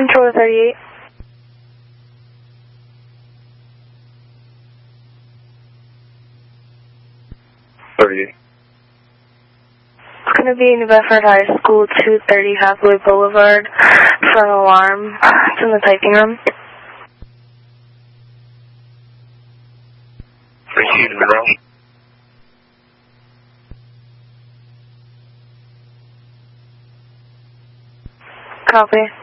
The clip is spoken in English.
Controller 38. It's going to be New Bedford High School, 230 Hathaway Boulevard, front alarm. It's in the typing room. Received, Monroe. Copy.